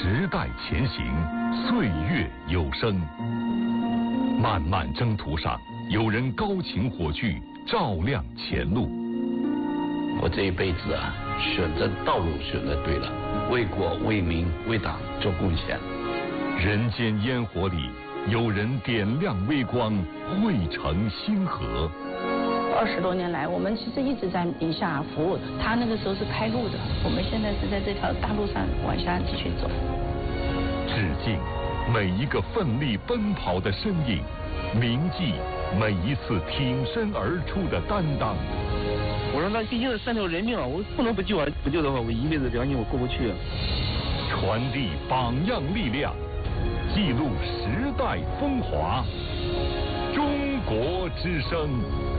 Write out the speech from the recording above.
时代前行，岁月有声。漫漫征途上，有人高擎火炬，照亮前路。 我这一辈子啊，选择道路选择对了，为国为民为党做贡献。 人间烟火里，有人点亮微光，汇成星河。 20多年来，我们其实一直在宁夏服务。他那个时候是开路的，我们现在是在这条大路上往下继续走。 致敬每一个奋力奔跑的身影，铭记每一次挺身而出的担当。 我说那毕竟是3条人命啊，我不能不救啊！不救的话，我一辈子良心我过不去啊。 传递榜样力量，记录时代风华。中国之声。